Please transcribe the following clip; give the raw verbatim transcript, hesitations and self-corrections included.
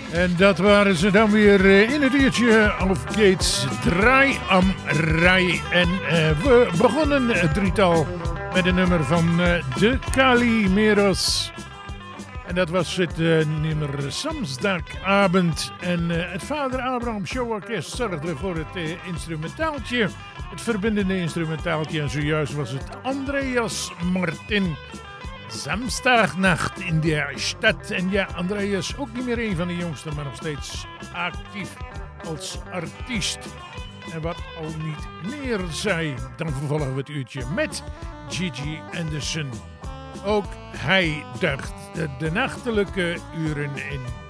En dat waren ze dan weer uh, in het uurtje of Gates Draai am Rij. En uh, we begonnen het drietal met een nummer van uh, de Calimeros. En dat was het uh, nummer Samsdagavond. En uh, het Vader Abraham Show Orkest zorgde voor het uh, instrumentaaltje. Het verbindende instrumentaaltje. En zojuist was het Andreas Martin. Samstagnacht in de stad. En ja, Andreas ook niet meer een van de jongsten, maar nog steeds actief als artiest. En wat al niet meer zei, dan vervolgen we het uurtje met Gigi Anderson. Ook hij duikt de, de nachtelijke uren in.